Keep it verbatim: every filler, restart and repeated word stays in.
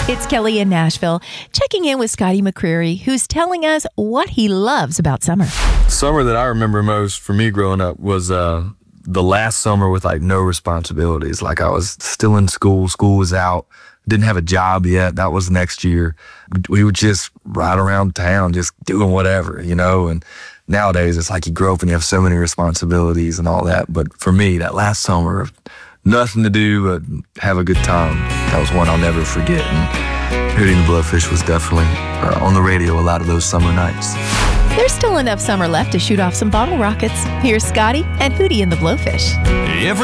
It's Kelly in Nashville, checking in with Scotty McCreery, who's telling us what he loves about summer. Summer that I remember most for me growing up was uh, the last summer with like no responsibilities. Like I was still in school, school was out, didn't have a job yet. That was next year. We would just ride around town, just doing whatever, you know. And nowadays it's like you grow up and you have so many responsibilities and all that. But for me, that last summer, nothing to do but have a good time. That was one I'll never forget. And Hootie and the Blowfish was definitely uh, on the radio a lot of those summer nights. There's still enough summer left to shoot off some bottle rockets. Here's Scotty and Hootie and the Blowfish. Every